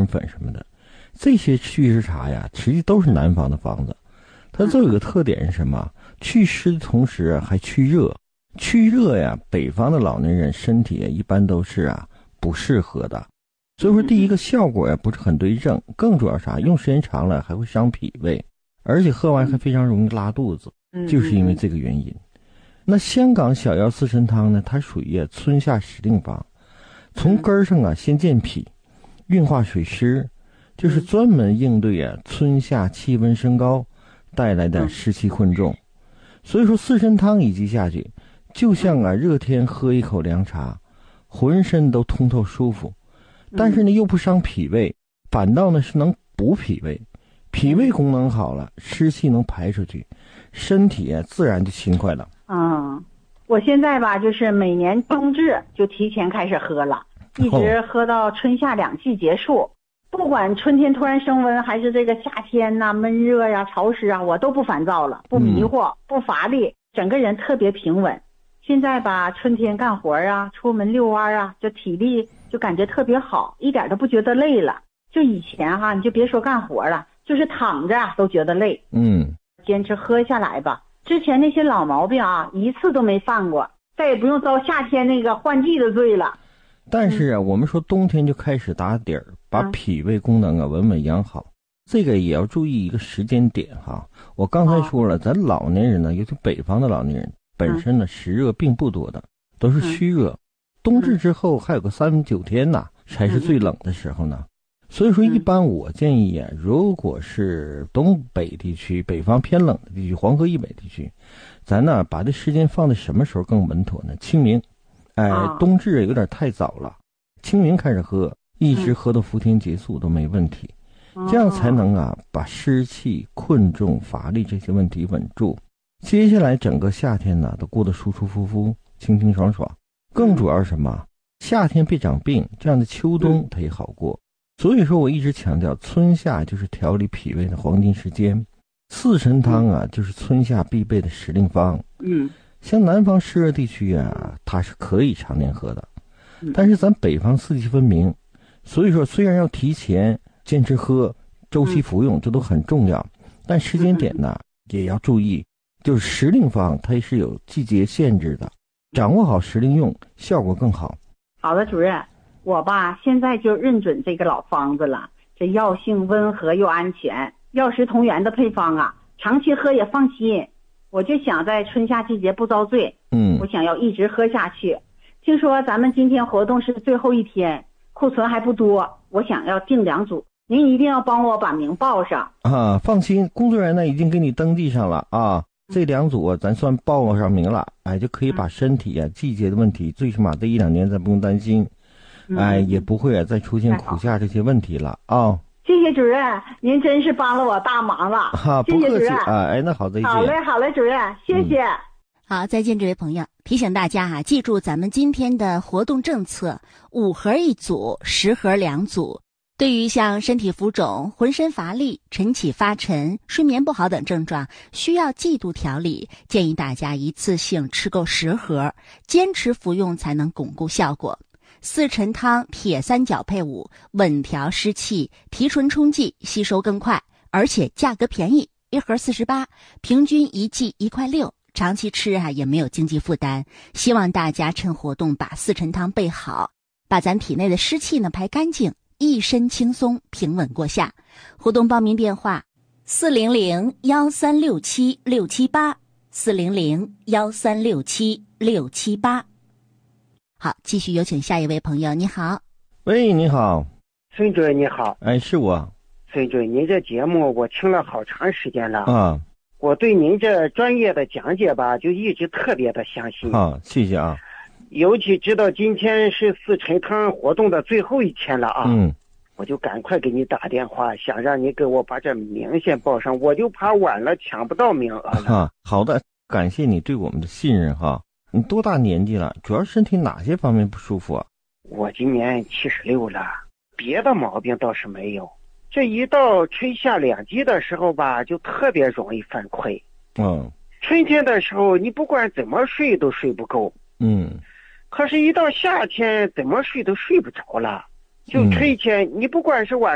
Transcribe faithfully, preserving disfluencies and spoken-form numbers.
粉什么的，这些祛湿茶呀，实际都是南方的方子。它都有个特点是什么？祛湿的同时还去热。去热呀，北方的老年人身体一般都是啊不适合的。所以说第一个效果呀不是很对症，更主要啥？用时间长了还会伤脾胃，而且喝完还非常容易拉肚子，就是因为这个原因。那香港小药四神汤呢，它属于春夏时令方，从根儿上啊先健脾，运化水湿，就是专门应对啊春夏气温升高带来的湿气困重。所以说四神汤一剂下去，就像啊热天喝一口凉茶，浑身都通透舒服，但是呢又不伤脾胃，反倒呢是能补脾胃，脾胃功能好了，湿气能排出去，身体啊自然就勤快了。 嗯，我现在吧就是每年冬至就提前开始喝了，一直喝到春夏两季结束。不管春天突然升温，还是这个夏天呐、啊、闷热呀、潮湿啊，我都不烦躁了，不迷惑、嗯、不乏力，整个人特别平稳。现在吧，春天干活啊，出门遛弯啊，就体力就感觉特别好，一点都不觉得累了。就以前哈，你就别说干活了，就是躺着都觉得累。 嗯， 坚持喝下来吧。之前那些老毛病啊，一次都没犯过，再也不用遭夏天那个换季的罪了。 但是啊，嗯、我们说冬天就开始打底儿，把脾胃功能啊稳稳养好，这个也要注意一个时间点哈。我刚才说了，咱老年人呢，尤其北方的老年人，本身呢湿热并不多的，都是虚热。冬至之后还有个三九天呐，才是最冷的时候呢。所以说，一般我建议啊，如果是东北地区、北方偏冷的地区、黄河以北地区，咱呢把这时间放在什么时候更稳妥呢？清明。哎，冬至有点太早了，清明开始喝，一直喝到伏天结束都没问题，这样才能啊把湿气、困重、乏力这些问题稳住。接下来整个夏天呢都过得舒舒服服、清清爽爽。更主要是什么？夏天别长病，这样的秋冬它也好过。所以说我一直强调，春夏就是调理脾胃的黄金时间，四神汤啊就是春夏必备的时令方。 嗯。 像南方湿热地区啊，它是可以常年喝的，但是咱北方四季分明，所以说虽然要提前坚持喝，周期服用，这都很重要，但时间点呢也要注意，就是时令方它是有季节限制的，掌握好时令用，效果更好。 好的，主任，我吧现在就认准这个老方子了，这药性温和又安全，药食同源的配方啊，长期喝也放心。我就想在春夏季节不遭罪， 嗯， 我想要一直喝下去。听说咱们今天活动是最后一天，库存还不多，我想要订两组，您一定要帮我把名报上啊！放心，工作人员呢已经给你登记上了啊，这两组咱算报上名了，哎，就可以把身体啊、嗯、季节的问题，最起码这一两年咱不用担心， 嗯、 哎，也不会啊再出现苦夏这些问题了啊。 谢谢主任，您真是帮了我大忙了。 哈，不客气啊！哎，那好，再见。 好嘞，好嘞，主任，谢谢。嗯、 好，再见，这位朋友。提醒大家哈、啊，记住咱们今天的活动政策：五盒一组，十盒两组。对于像身体浮肿、浑身乏力、晨起发沉、睡眠不好等症状，需要季度调理，建议大家一次性吃够十盒，坚持服用才能巩固效果。四陈汤铁三角配伍，稳调湿气，提纯冲剂，吸收更快，而且价格便宜，一盒四十八，平均一剂一块六，长期吃啊也没有经济负担。希望大家趁活动把四陈汤备好，把咱体内的湿气呢排干净，一身轻松，平稳过夏。活动报名电话：四零零幺三六七六七八，四零零幺三六七六七八。好，继续有请下一位朋友。你好。 喂，你好。 孙主任你好。 哎，是我。 孙主任，您这节目我听了好长时间了啊， 我对您这专业的讲解吧，就一直特别的相信啊，谢谢啊。 尤其知道今天是四陈汤活动的最后一天了啊， 嗯， 我就赶快给你打电话，想让你给我把这名先报上，我就怕晚了抢不到名额了。 啊，好的，感谢你对我们的信任哈。你多大年纪了？主要身体哪些方面不舒服啊？ 我今年七十六了，别的毛病倒是没有。这一到春夏两季的时候吧，就特别容易犯困。 嗯， 春天的时候，你不管怎么睡都睡不够。 嗯， 可是，一到夏天，怎么睡都睡不着了。就春天，你不管是晚